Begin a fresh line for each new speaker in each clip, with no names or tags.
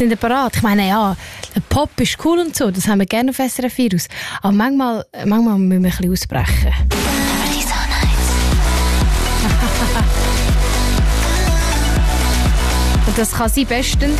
Sind ihr bereit? Ich meine, ja, der Pop ist cool und so, das haben wir gerne auf SRF Virus. Aber manchmal müssen wir ein bisschen ausbrechen. Und das kann sie bestens.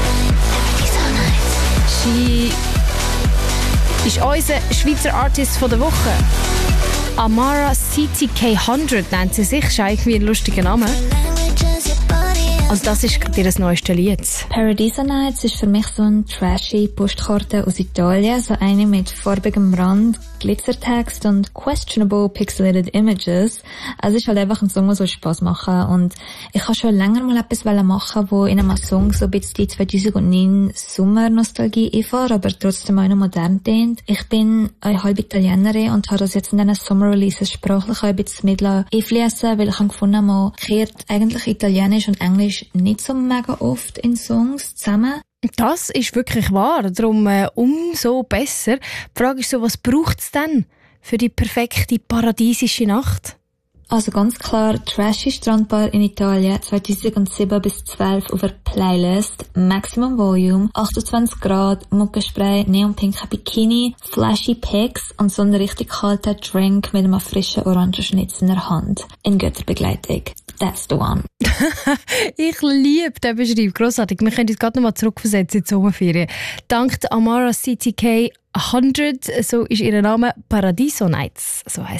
Sie ist unser Schweizer Artist von der Woche. Amara CTK 100 nennt sie sich. Das ist irgendwie ein lustiger Name. Also das ist ihr neuestes Lied.
Paradiso Nights ist für mich so eine trashy Postkarte aus Italien. So eine mit farbigem Rand, Glitzertext und questionable pixelated images. Also es ist halt einfach ein Song, der so Spass machen. Und ich habe schon länger mal etwas machen, wo in einem Song so ein bisschen die 2009 Sommer-Nostalgie einfährt, aber trotzdem auch noch modern klingt. Ich bin eine halbe Italienerin und habe das jetzt in diesen Summer-Releases sprachlich auch ein bisschen mit einfliessen, weil ich habe gefunden, man kehrt eigentlich Italienisch und Englisch nicht so mega oft in Songs zusammen.
Das ist wirklich wahr, darum umso besser. Die Frage ist so, was braucht es denn für die perfekte paradiesische Nacht?
Also ganz klar, Trashy Strandbar in Italien 2007 bis 12 auf der Playlist, Maximum Volume, 28 Grad, Muckenspray, neonpinker Bikini, flashy Pics und so einen richtig kalten Drink mit einem frischen Orangenschnitz in der Hand. In Götterbegleitung. That's the one.
Ich liebe den Beschreib, grossartig. Wir können uns gerade noch mal zurückversetzen in die Sommerferien. Dank Amara CTK 100, so ist ihr Name, Paradiso Nights, so heisst